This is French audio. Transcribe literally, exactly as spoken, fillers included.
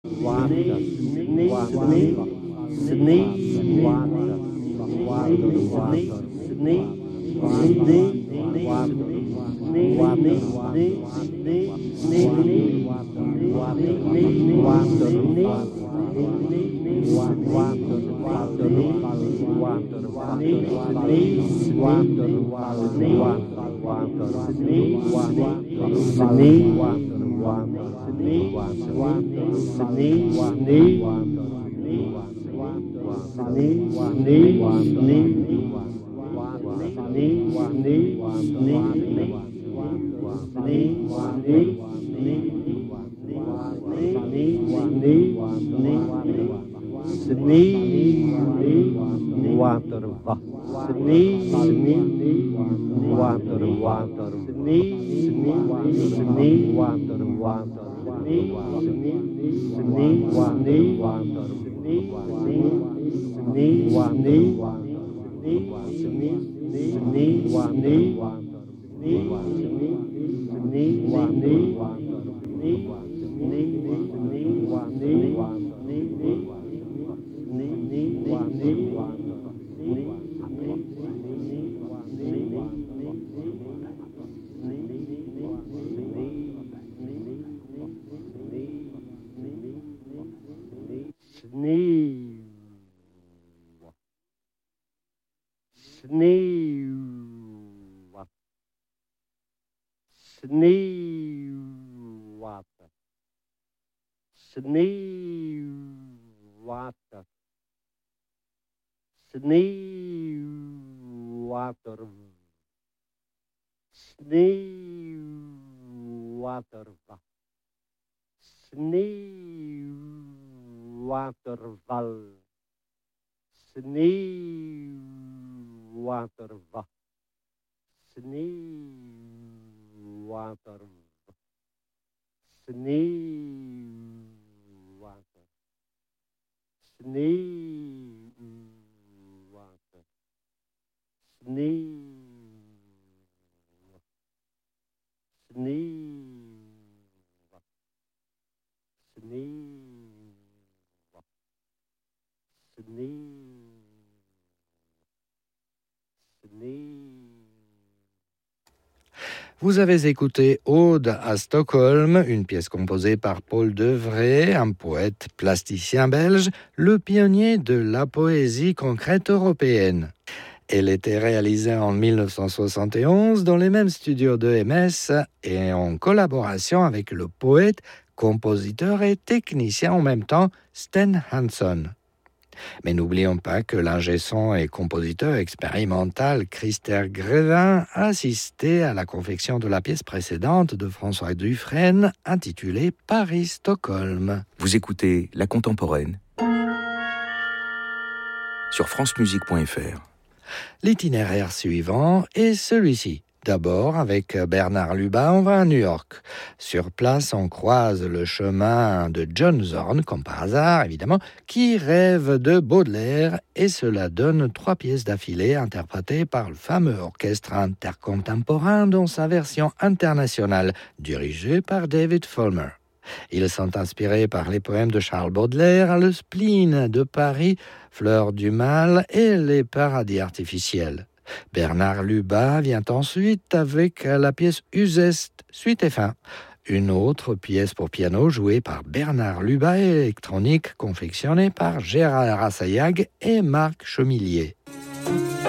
water, water, sneeze, water, water, water, sneeze, sneeze, water, water, Vous avez écouté Ode à Stockholm, une pièce composée par Paul Devray, un poète plasticien belge, le pionnier de la poésie concrète européenne. Elle était réalisée en dix-neuf cent soixante et onze dans les mêmes studios de M S et en collaboration avec le poète, compositeur et technicien en même temps Sten Hansson. Mais n'oublions pas que l'ingé son et compositeur expérimental Christer Grevin assistait à la confection de la pièce précédente de François Dufresne intitulée Paris-Stockholm. Vous écoutez La Contemporaine sur francemusique point f r. L'itinéraire suivant est celui-ci. D'abord, avec Bernard Lubin, on va à New York. Sur place, on croise le chemin de John Zorn, comme par hasard, évidemment, qui rêve de Baudelaire, et cela donne trois pièces d'affilée interprétées par le fameux orchestre intercontemporain dans sa version internationale, dirigée par David Follmer. Ils sont inspirés par les poèmes de Charles Baudelaire, Le spleen de Paris, Fleurs du mal et Les paradis artificiels. Bernard Lubin vient ensuite avec la pièce Uzeste, suite et fin. Une autre pièce pour piano jouée par Bernard Lubin et électronique confectionnée par Gérard Assayag et Marc Chemillier.